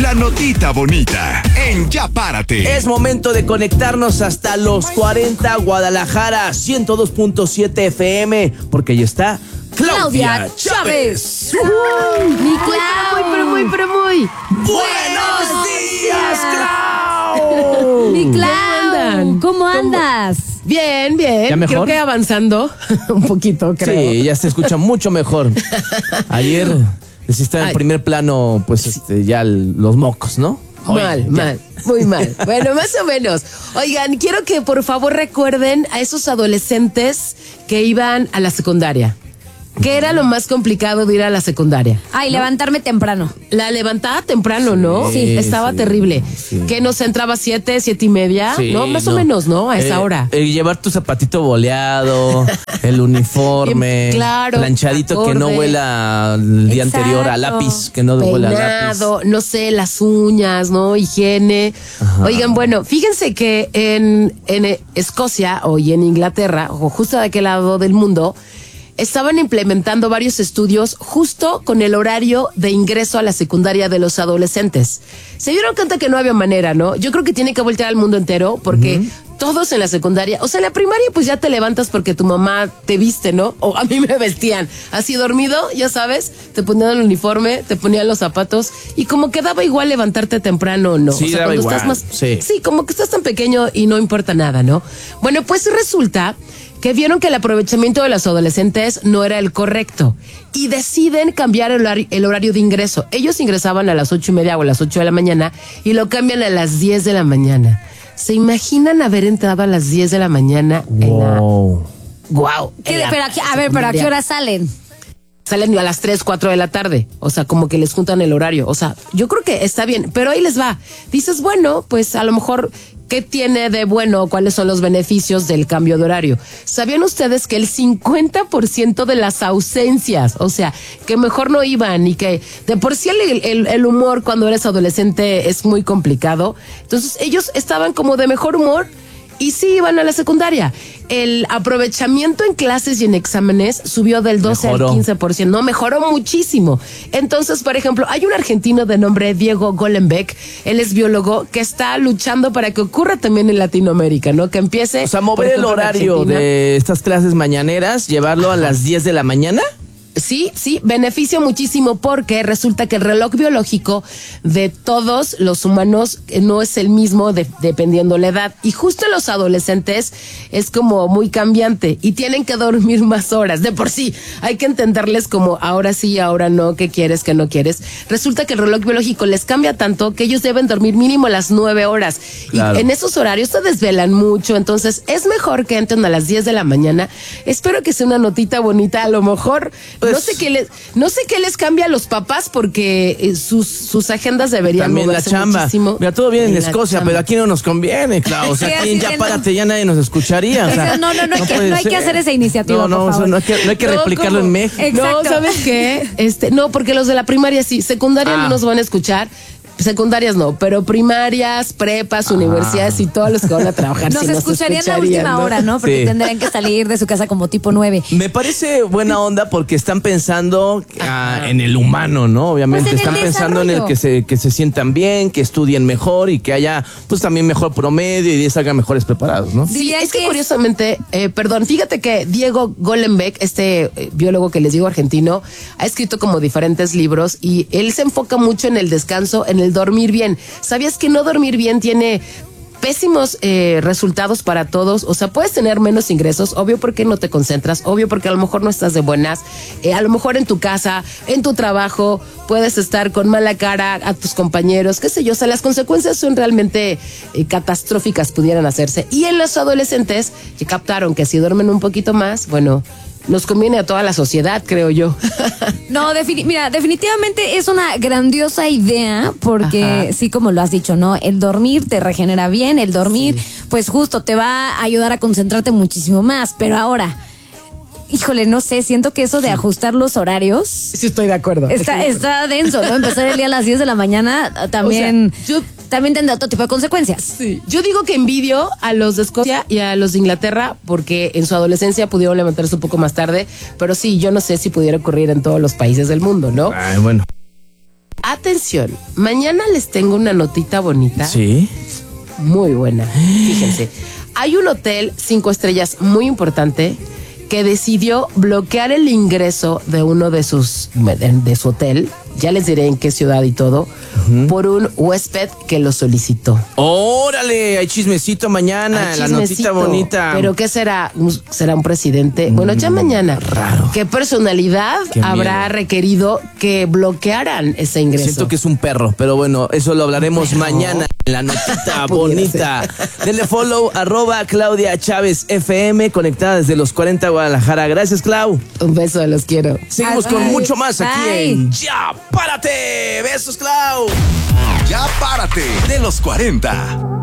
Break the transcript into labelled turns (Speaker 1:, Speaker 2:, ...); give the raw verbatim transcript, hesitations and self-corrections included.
Speaker 1: la notita bonita en Ya Párate.
Speaker 2: Es momento de conectarnos hasta los cuarenta Guadalajara, ciento dos punto siete F M, porque ya está Claudia, Claudia Chávez.
Speaker 3: Uh, Mi Clau. Muy, pero muy, pero muy.
Speaker 2: ¡Buenos días, Clau!
Speaker 3: Mi Clau. ¿Cómo andas?
Speaker 4: Bien, bien.
Speaker 2: ¿Ya mejor?
Speaker 4: Creo que avanzando un poquito, creo.
Speaker 2: Sí, ya se escucha mucho mejor. Ayer está en
Speaker 4: Ay.
Speaker 2: primer plano, pues, este, ya el- los mocos, ¿no?
Speaker 4: Mal,
Speaker 2: Oye,
Speaker 4: mal, muy mal. Bueno, más o menos. Oigan, quiero que por favor recuerden a esos adolescentes que iban a la secundaria. ¿Qué era lo más complicado de ir a la secundaria?
Speaker 3: Ay, levantarme temprano.
Speaker 4: La levantada temprano, ¿no?
Speaker 2: Sí,
Speaker 4: Estaba
Speaker 2: sí,
Speaker 4: terrible.
Speaker 2: sí.
Speaker 4: Que nos entraba siete, siete y media,
Speaker 2: Sí,
Speaker 4: ¿no? Más
Speaker 2: no.
Speaker 4: o menos, ¿no? A esa
Speaker 2: Eh,
Speaker 4: hora.
Speaker 2: eh, llevar tu zapatito boleado, el uniforme,
Speaker 4: Bien, claro,
Speaker 2: planchadito que no
Speaker 4: acorde.
Speaker 2: huela el día
Speaker 3: Exacto.
Speaker 2: anterior a lápiz, que no huela a lápiz.
Speaker 4: Peinado, no sé, las uñas, ¿no? Higiene. Oigan, bueno, fíjense que en, en eh, Escocia o y en Inglaterra, o justo de aquel lado del mundo, estaban implementando varios estudios justo con el horario de ingreso a la secundaria de los adolescentes. Se dieron cuenta que no había manera, ¿no? Yo creo que tiene que voltear al mundo entero porque todos en la secundaria, o sea, en la primaria pues ya te levantas porque tu mamá te viste, ¿no? O a mí me vestían así dormido, ya sabes, te ponían el uniforme, te ponían los zapatos y como que daba igual levantarte temprano o no.
Speaker 2: Sí,
Speaker 4: o sea,
Speaker 2: daba
Speaker 4: cuando
Speaker 2: igual,
Speaker 4: estás más
Speaker 2: sí.
Speaker 4: sí, como que estás tan pequeño y no importa nada, ¿no? Bueno, pues resulta que vieron que el aprovechamiento de los adolescentes no era el correcto y deciden cambiar el horario, el horario de ingreso. Ellos ingresaban a las ocho y media o a las ocho de la mañana y lo cambian a las diez de la mañana. ¿Se imaginan haber entrado a las diez de la mañana en la...
Speaker 2: Wow.
Speaker 4: Wow.
Speaker 3: ¿Qué
Speaker 4: en
Speaker 3: de-
Speaker 4: la
Speaker 3: pero aquí- a ver, pero ¿a qué
Speaker 4: secundaria?
Speaker 3: hora salen?
Speaker 4: Salen a las tres, cuatro de la tarde. O sea, como que les juntan el horario. O sea, yo creo que está bien, pero ahí les va. Dices, bueno, pues a lo mejor, ¿qué tiene de bueno? ¿Cuáles son los beneficios del cambio de horario? ¿Sabían ustedes que el cincuenta por ciento de las ausencias, o sea, que mejor no iban y que de por sí el, el, el humor cuando eres adolescente es muy complicado? Entonces, ellos estaban como de mejor humor y sí iban a la secundaria. El aprovechamiento en clases y en exámenes subió del doce
Speaker 2: Mejoró.
Speaker 4: al quince por ciento. No, mejoró muchísimo. Entonces, por ejemplo, hay un argentino de nombre Diego Golenbeck, él es biólogo, que está luchando para que ocurra también en Latinoamérica, ¿no? Que empiece...
Speaker 2: O sea,
Speaker 4: por
Speaker 2: mover el
Speaker 4: ejemplo, en
Speaker 2: horario
Speaker 4: Argentina.
Speaker 2: de estas clases mañaneras, llevarlo a las diez de la mañana.
Speaker 4: Sí, sí, beneficia muchísimo porque resulta que el reloj biológico de todos los humanos eh, no es el mismo de- dependiendo la edad. Y justo en los adolescentes es como muy cambiante y tienen que dormir más horas. De por sí, hay que entenderles como ahora sí, ahora no, qué quieres, qué no quieres. Resulta que el reloj biológico les cambia tanto que ellos deben dormir mínimo las nueve horas.
Speaker 2: Claro.
Speaker 4: Y en esos horarios se desvelan mucho, entonces es mejor que entren a las diez de la mañana. Espero que sea una notita bonita, a lo mejor...
Speaker 2: Pues-
Speaker 4: no sé qué les, no sé qué les cambia a los papás porque eh, sus, sus agendas deberían
Speaker 2: También la
Speaker 4: moverse
Speaker 2: chamba.
Speaker 4: muchísimo.
Speaker 2: Mira, todo bien en
Speaker 4: la
Speaker 2: Escocia,
Speaker 4: chamba.
Speaker 2: pero aquí no nos conviene, claro. O sea,
Speaker 3: Sí,
Speaker 2: aquí
Speaker 3: así
Speaker 2: en Ya
Speaker 3: que no.
Speaker 2: Párate ya nadie nos escucharía. O sea,
Speaker 3: No, no, no hay que-
Speaker 2: puede
Speaker 3: no hay que
Speaker 2: ser.
Speaker 3: hacer esa iniciativa,
Speaker 2: No, no,
Speaker 3: por
Speaker 2: o sea,
Speaker 3: favor.
Speaker 2: no hay que, no hay que
Speaker 4: No,
Speaker 2: replicarlo
Speaker 4: ¿cómo?
Speaker 2: en México.
Speaker 3: Exacto.
Speaker 4: No, ¿sabes qué? Este, no, porque los de la primaria sí, secundaria
Speaker 2: Ah.
Speaker 4: no nos van a escuchar. Secundarias no, pero primarias, prepas, universidades y todos los que van a trabajar.
Speaker 3: Nos
Speaker 4: sí
Speaker 3: escucharían la
Speaker 4: escucharían,
Speaker 3: última
Speaker 4: ¿no?
Speaker 3: hora, ¿no? Porque
Speaker 2: Sí.
Speaker 3: tendrían que salir de su casa como tipo nueve.
Speaker 2: Me parece buena onda porque están pensando ah, en el humano, ¿no? Obviamente
Speaker 3: Pues en el
Speaker 2: están pensando en el
Speaker 3: desarrollo.
Speaker 2: que se, que se sientan bien, que estudien mejor y que haya pues también mejor promedio y salgan mejores preparados, ¿no?
Speaker 4: Sí,
Speaker 3: Diría
Speaker 4: es que,
Speaker 3: que es-
Speaker 4: curiosamente, eh, perdón, fíjate que Diego Golenbeck, este eh, biólogo que les digo argentino, ha escrito como diferentes libros y él se enfoca mucho en el descanso, en el dormir bien. ¿Sabías que no dormir bien tiene pésimos eh, resultados para todos? O sea, puedes tener menos ingresos, obvio porque no te concentras, obvio porque a lo mejor no estás de buenas, eh, a lo mejor en tu casa, en tu trabajo, puedes estar con mala cara a tus compañeros, qué sé yo, o sea, las consecuencias son realmente eh, catastróficas, pudieran hacerse. Y en los adolescentes, que captaron que si duermen un poquito más, bueno, nos conviene a toda la sociedad, creo yo.
Speaker 3: No, defini- mira, definitivamente es una grandiosa idea porque
Speaker 4: Ajá.
Speaker 3: sí, como lo has dicho, ¿no? El dormir te regenera bien, el dormir, pues justo te va a ayudar a concentrarte muchísimo más. Pero ahora, híjole, no sé, siento que eso de ajustar los horarios
Speaker 4: Sí, estoy de acuerdo.
Speaker 3: está, está denso, ¿no? Empezar el día a las diez de la mañana también,
Speaker 4: O sea, yo-
Speaker 3: también tendrá otro tipo de consecuencias.
Speaker 4: Sí. Yo digo que envidio a los de Escocia y a los de Inglaterra porque en su adolescencia pudieron levantarse un poco más tarde, pero sí, yo no sé si pudiera ocurrir en todos los países del mundo, ¿no?
Speaker 2: Ay, bueno.
Speaker 4: Atención, mañana les tengo una notita bonita.
Speaker 2: Sí.
Speaker 4: Muy buena. Fíjense, hay un hotel cinco estrellas muy importante que decidió bloquear el ingreso de uno de sus de, de su hotel. Ya les diré en qué ciudad y todo, uh-huh. por un huésped que lo solicitó.
Speaker 2: ¡Órale! Hay chismecito mañana, hay la notita bonita.
Speaker 4: ¿Pero qué será? ¿Será un presidente? Mm, bueno, ya mañana.
Speaker 2: Raro.
Speaker 4: ¿Qué personalidad qué habrá miedo. requerido que bloquearan ese ingreso?
Speaker 2: Siento que es un perro, pero bueno, eso lo hablaremos mañana en la notita bonita. Denle follow, arroba Claudia Chávez F M, conectada desde los cuarenta Guadalajara. Gracias, Clau.
Speaker 4: Un beso, los quiero.
Speaker 2: Seguimos
Speaker 3: Bye.
Speaker 2: con mucho más aquí
Speaker 3: Bye.
Speaker 2: en Ya Párate. Besos, Clau.
Speaker 1: Ya Párate de los cuarenta.